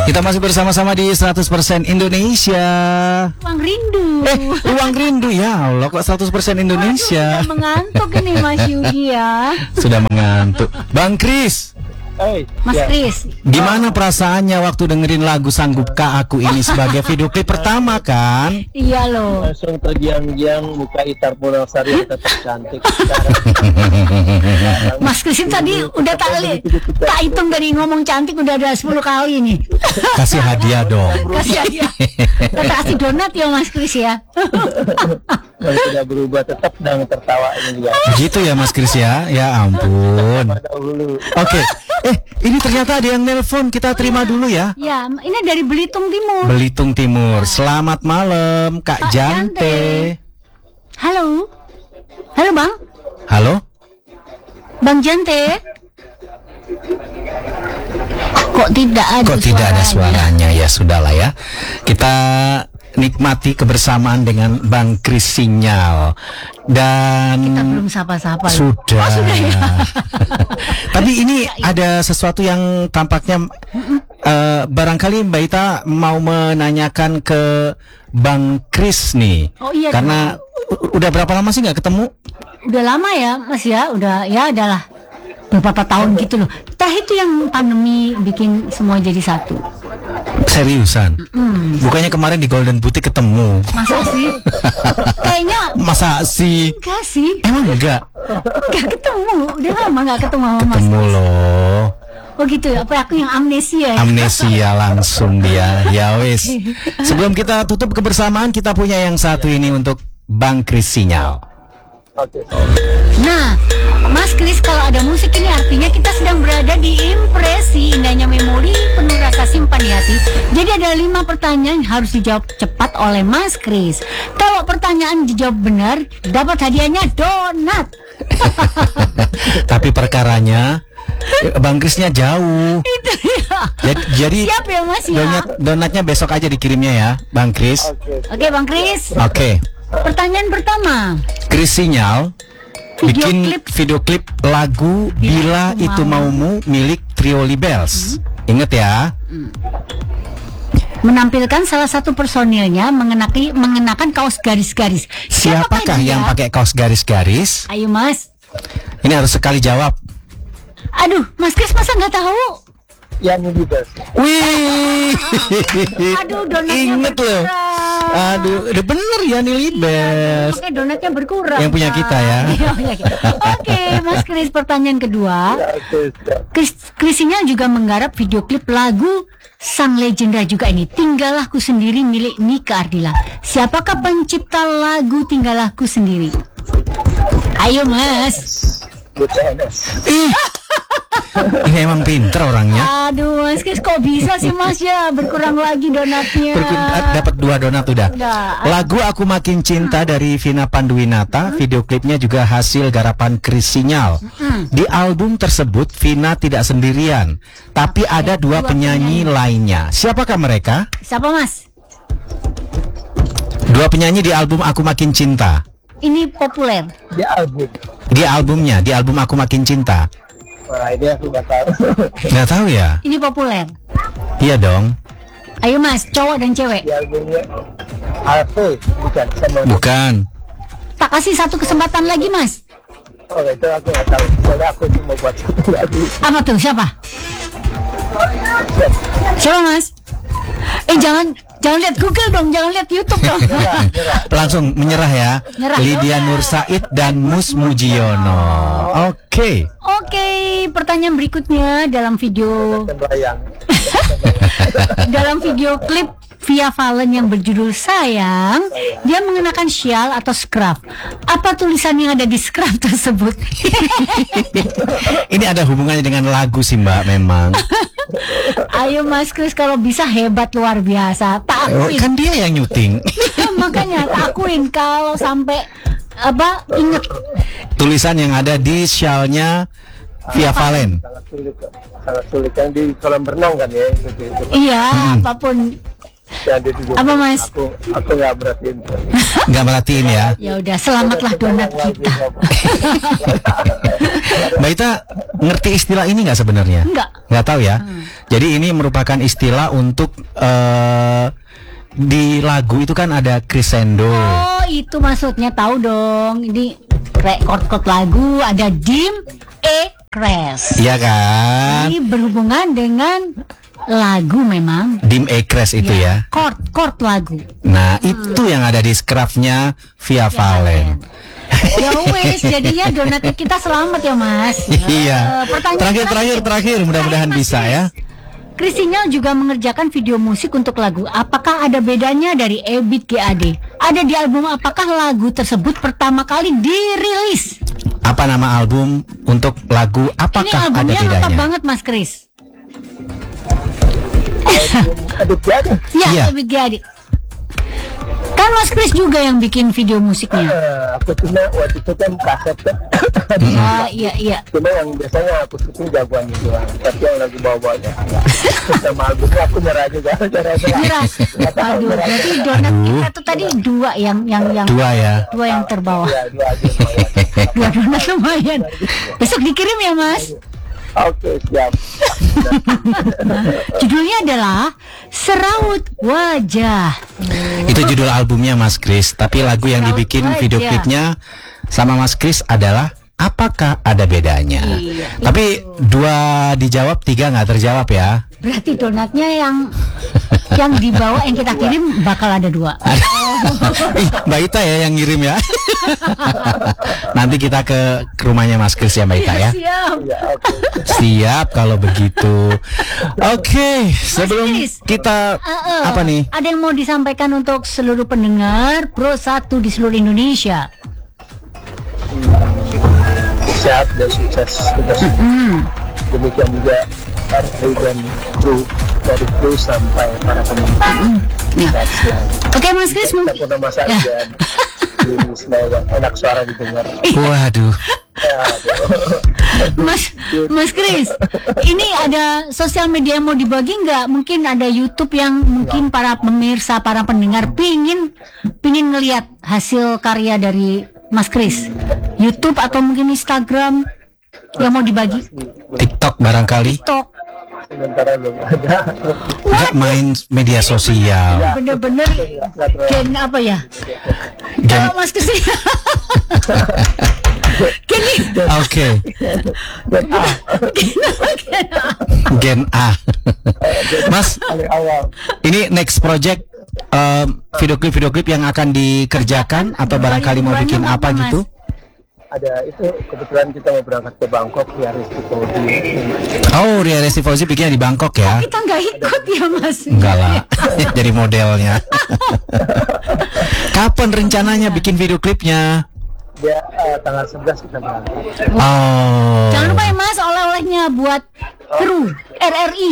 Kita masih bersama-sama di 100% Indonesia. Ruang rindu. Ruang rindu ya Allah, kok 100% Indonesia. Sudah mengantuk ini Mas Yudi ya. Sudah mengantuk. Bang Kris. Mas Kris, Gimana perasaannya waktu dengerin lagu Sanggupkah Aku ini sebagai video klip pertama kan? iya loh. Langsung tergiang-giang muka Itar Punasari yang tetap cantik. Mas Kris tadi udah tak hitung dari ngomong cantik udah ada 10 kali nih. Kasih hadiah dong. Kasih aja. Kita kasih donat ya Mas Kris ya. Yang sudah berubah tetap dan tertawa ini juga. Gitu ya Mas Kris ya. Ya ampun. Dahulu. Oke. Ini ternyata ada yang nelpon. Kita terima dulu ya. Ya, ini dari Belitung Timur. Belitung Timur. Selamat malam Kak Jante. Halo. Halo Bang. Halo. Bang Jante. Kok tidak ada suaranya? Ya sudahlah ya. Kita nikmati kebersamaan dengan Bang Kris Sinyal. Dan kita belum sapa-sapa. Sudah. Oh, sudah ya. Tapi ini ada sesuatu yang tampaknya barangkali Mbak Ita mau menanyakan ke Bang Kris nih. Oh iya. Karena udah berapa lama sih nggak ketemu? Udah lama ya Mas ya. Udah ya adalah beberapa tahun gitu loh. Tah itu yang pandemi bikin semua jadi satu. Seriusan? Bukannya kemarin di Golden Boutique ketemu? Masa sih? Kayaknya Masa sih? enggak sih. Emang enggak? Enggak ketemu. Udah lama enggak ketemu sama Mas. Ketemu loh. Oh gitu ya. Apa aku yang amnesia ya? Amnesia langsung dia. Ya wis. Sebelum kita tutup kebersamaan, kita punya yang satu ini untuk Bang Kris Sinyal. Oke. Nah, Mas Kris, kalau ada musik ini artinya kita sedang berada di impresi indahnya memori penuh rasa simpan di hati. Jadi ada 5 pertanyaan yang harus dijawab cepat oleh Mas Kris. Kalau pertanyaan dijawab benar, dapat hadiahnya donat. Tapi perkaranya Bang Krisnya jauh. Itu ya. Jadi Siap ya Mas ya. donatnya besok aja dikirimnya ya, Bang Kris. Oke Bang Kris. Oke. Pertanyaan pertama. Kris Sinyal bikin video klip lagu Bila Itu Maumu milik Trio Libels. Ingat ya. Menampilkan salah satu personilnya mengenakan kaos garis-garis. Siapakah yang pakai kaos garis-garis? Ayo Mas. Ini harus sekali jawab. Aduh, Mas Kris masa nggak tahu? Yang juga. Wih. Aduh, donatnya Ingat loh. berkurang. Aduh, udah bener ya nih Libels. Oke, donatnya berkurang. Yang punya kita ya. Oke, Mas Kris, pertanyaan kedua. Kris Sinyal juga menggarap video klip lagu sang legenda juga ini, Tinggallah Ku Sendiri milik Nika Ardila. Siapakah pencipta lagu Tinggallah Ku Sendiri? Ayo Mas. Ini emang pinter orangnya. Aduh Mas Kris, kok bisa sih Mas ya? Berkurang lagi donatnya. Dapat 2 donat udah. Lagu Aku Makin Cinta dari Vina Panduwinata, video klipnya juga hasil garapan Kris Sinyal. Di album tersebut Vina tidak sendirian, tapi ada 2 penyanyi lainnya. Siapakah mereka? Siapa Mas? 2 penyanyi di album Aku Makin Cinta. Ini populer. Di album. Di albumnya, di album Aku Makin Cinta. Wah, ini aku nggak tahu. Nggak tahu ya? Ini populer. Iya dong. Ayo Mas, cowok dan cewek. Di albumnya Alfe, bukan sama. Bukan. Tak kasih 1 kesempatan lagi Mas. Oh, itu aku nggak tahu. Soalnya aku cuma buat satu lagu. Apa tuh? Siapa? Siapa Mas? Jangan lihat Google dong, jangan lihat YouTube dong. Langsung menyerah ya. Nyerah. Lydia Nur Said dan Mus Mujiono. Oke. Oke, pertanyaan berikutnya dalam video Sembayang. dalam video klip Via Valen yang berjudul Sayang, dia mengenakan syal atau scarf. Apa tulisan yang ada di scarf tersebut? Ini ada hubungannya dengan lagu sih Mbak memang. Ayo Mas Kris, kalau bisa hebat luar biasa. Tak akuin. Kan dia yang nyuting. Makanya tak akuin kalau sampai inget Tulisan yang ada di syalnya Via Valen. Sangat sulit kan di kolam renang kan ya itu. Iya, apapun. Apa Mas? Aku nggak berhatiin. Nggak merhatiin ya. Ya udah, selamatlah donat kita. Mbak Ita ngerti istilah ini nggak sebenarnya? Nggak tahu ya. Jadi ini merupakan istilah untuk di lagu itu kan ada crescendo. Oh, itu maksudnya, tahu dong. Ini chord lagu ada dim, E, crash. Iya kan? Ini berhubungan dengan lagu memang. Dim E crash itu ya. Chord lagu. Nah, itu yang ada di scruffnya Via Valen. Ya wes, jadinya donatnya kita selamat ya Mas. Iya. Pertanyaan Terakhir, mudah-mudahan bisa ya. Chris Sinyal juga mengerjakan video musik untuk lagu. Apakah ada bedanya dari Ebit GAD? Ada di album apakah lagu tersebut pertama kali dirilis? Apa nama album untuk lagu? Apakah Ini ada albumnya bedanya? lengkap banget Mas Chris. Iya. Ebit GAD. Kan Mas Chris juga yang bikin video musiknya. Aku cuma waktu itu kan kaset kan. Iya. Cuma yang biasanya aku syuting jagoannya doang. Tapi yang lagi bawa-bawanya sama albumnya aku nyerah juga. Nyerah. Aduh, berarti donat kita tuh tadi dua yang Dua ya. dua yang terbawah. Dua aja lumayan. Dua donat lumayan. Besok dikirim ya Mas. Oke, siap. Judulnya adalah Seraut Wajah. Itu judul albumnya Mas Chris. Tapi lagu yang dibikin video klipnya sama Mas Chris adalah Apakah Ada Bedanya. Iya, Tapi dua dijawab, tiga nggak terjawab ya. Berarti donatnya yang dibawa yang kita kirim bakal ada dua. Mbak Ita ya yang ngirim ya. Nanti kita ke rumahnya Mas Chris ya Mbak Ita ya. Siap. Siap kalau begitu. Oke, sebelum Chris, kita apa nih? Ada yang mau disampaikan untuk seluruh pendengar Pro 1 di seluruh Indonesia? Siap dan sukses. Demikian juga Arti dan kru, dari kru sampai para pemenang. Oke Mas Chris, Kita pernah masa dan enak suara didengar. Waduh. Mas Chris, ini ada sosial media yang mau dibagi nggak? Mungkin ada YouTube yang mungkin para pemirsa, para pendengar pingin ngelihat hasil karya dari Mas Chris. YouTube atau mungkin Instagram yang mau dibagi? TikTok barangkali. TikTok. Sementara belum ada. Nggak main media sosial. Bener-bener gen apa ya? Gen- Mas Chris. Gini. Oke. Gen A. Mas, Awal. ini next project video klip yang akan dikerjakan atau barangkali mau bikin apa gitu? Ada itu kebetulan kita mau berangkat ke Bangkok ya Risiko di. Oh, Ria Resti Fauzi bikinnya di Bangkok ya? Kita nggak ikut ya Mas. Enggak lah, jadi modelnya. Kapan rencananya bikin video klipnya? Dia tanggal 11 kita berangkat. Oh. Jangan lupa ya Mas, oleh-olehnya buat kru RRI.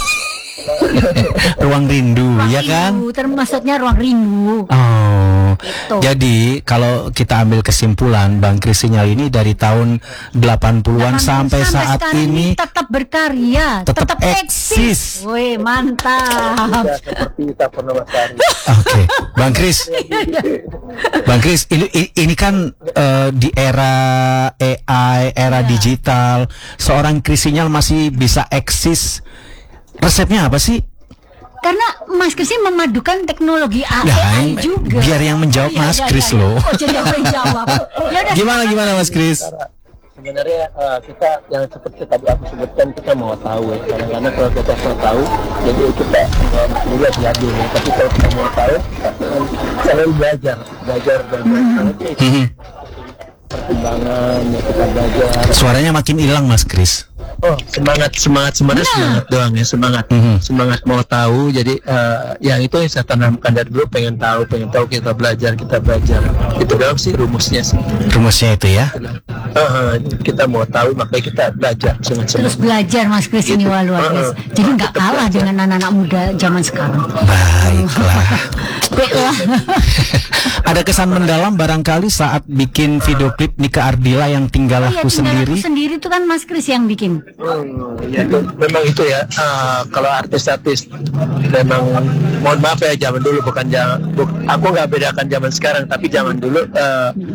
Ruang Rindu, ya kan? Termasuknya Ruang Rindu. Oh. Gitu. Jadi kalau kita ambil kesimpulan, Bang Chris Sinyal ini dari tahun 80-an sampai saat sekarang ini tetap berkarya, tetap eksis. Wih, mantap. Ya, seperti kita pernah Masari. Oke, Bang Chris. Bang Chris, ini kan di era AI, era digital, seorang Chris Sinyal masih bisa eksis. Resepnya apa sih? Karena Mas Chris ini memadukan teknologi AI juga. Biar yang menjawab Mas Chris loh. Oh, jadi yang menjawab. Yaudah, Gimana Mas Chris? Sebenarnya kita yang seperti tadi aku sebutkan kita mau tahu ya. Karena kalau kita mau tahu, jadi kita lihat ya dulu. Tapi kalau kita mau tahu, selalu belajar. Perkembangan ya kita belajar. Suaranya makin hilang Mas Chris. Oh, semangat doang ya, semangat mau tahu. Jadi yang itu yang saya tanamkan dari dulu, pengen tahu kita belajar. Itu doang sih rumusnya sih. Rumusnya itu ya. Kita mau tahu makanya kita belajar terus belajar Mas Chris ini luar biasa. Jadi nggak kalah dengan anak-anak muda zaman sekarang. Baiklah. Baiklah. Ada kesan mendalam barangkali saat bikin video klip Nika Ardila yang Tinggal Aku Sendiri. Aku Sendiri itu kan Mas Chris yang bikin. Ya, memang itu ya. Kalau artis-artis memang mohon maaf ya, zaman dulu aku nggak bedakan zaman sekarang, tapi zaman dulu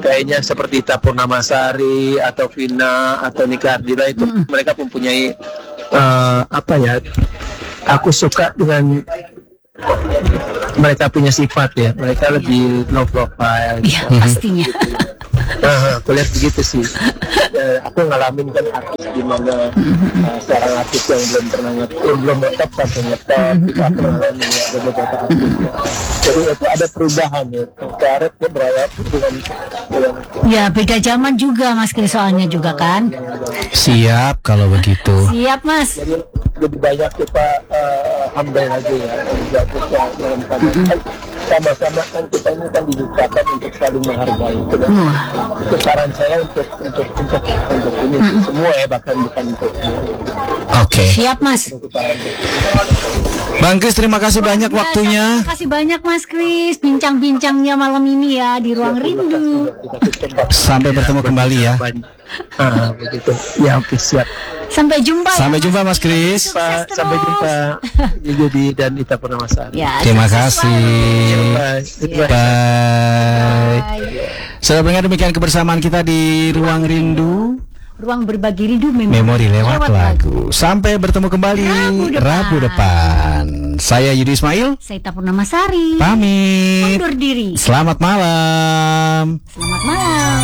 kayaknya seperti Ita Purnamasari atau Vina atau Nika Ardila itu mereka mempunyai apa ya? Aku suka dengan mereka punya sifat ya. Mereka lebih low profile. Iya, pastinya. Aku lihat begitu sih. Aku ngalamin kan artis di mana seorang artis yang belum pernah belum ngetop sampai ngetop. Kita pernah ngalamin ya, ada beberapa artis. Jadi itu ada perubahan ya. Karet dia berawal dengan Ya, beda zaman juga Mas Kris soalnya juga kan. Siap kalau begitu. Siap Mas. jadi lebih banyak kita humble aja ya. Tidak kita dalam keadaan sama-sama kan kita ini kan diciptakan untuk saling menghargai. Itu saran saya untuk ini semua ya, bahkan bukan untuk Oke. Siap Mas. Bang Kris, terima kasih banyak waktunya. Terima kasih banyak Mas Kris bincang-bincangnya malam ini ya di Ruang Rindu. Sampai bertemu kembali ya. Begitu. Ya, oke, siap. Sampai jumpa. Sampai jumpa Mas Kris. Sukses Sampai terus. jumpa Yudi dan Ita Purnamasari. Ya, Terima sukses kasih. Bye. Bye. Bye. Sudah mendengar demikian kebersamaan kita di Ruang Rindu. Ruang berbagi rindu Memori lewat lagu. Sampai bertemu kembali Rabu depan. depan. Saya Yudi Ismail. Saya Ita Purnamasari. Pamit. Undur diri. Selamat malam. Selamat malam.